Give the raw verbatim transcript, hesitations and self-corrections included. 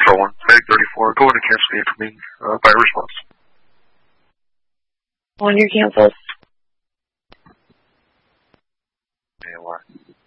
Control one, Medic thirty-four, go ahead and cancel the incoming uh, fire response. On your cancels. A O R.